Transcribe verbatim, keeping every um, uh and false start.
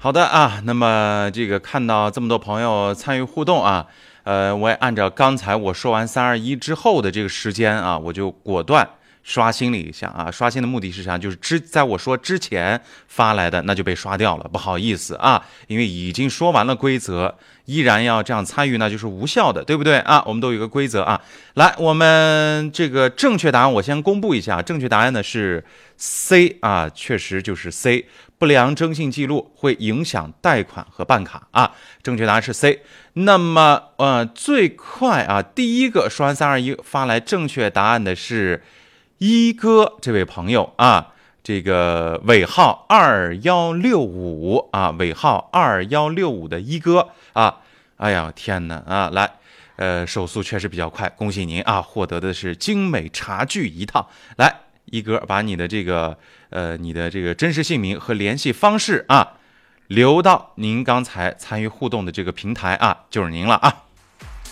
好的啊，那么这个看到这么多朋友参与互动啊，呃，我也按照刚才我说完三二一之后的这个时间啊，我就果断刷新了一下啊。刷新的目的是啥？就是之在我说之前发来的那就被刷掉了，不好意思啊，因为已经说完了规则，依然要这样参与，那就是无效的，对不对啊？我们都有一个规则啊。来，我们这个正确答案我先公布一下，正确答案呢是 C 啊，确实就是 C。不良征信记录会影响贷款和办卡啊，正确答案是 C。那么呃，最快啊，第一个说完三二一发来正确答案的是一哥这位朋友啊，这个尾号二幺六五啊，尾号二幺六五的一哥啊，哎呀天哪啊，来。呃，手速确实比较快，恭喜您啊，获得的是精美茶具一套。来，一哥，把你的这个呃，你的这个真实姓名和联系方式啊，留到您刚才参与互动的这个平台啊，就是您了啊。